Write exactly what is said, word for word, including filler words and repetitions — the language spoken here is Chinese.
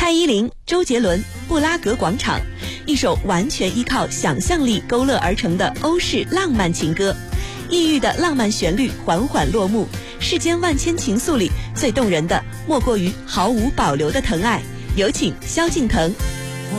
蔡依林、周杰伦、布拉格广场，一首完全依靠想象力勾勒而成的欧式浪漫情歌。异域的浪漫旋律缓缓落幕，世间万千情愫里最动人的莫过于毫无保留的疼爱。有请萧敬腾。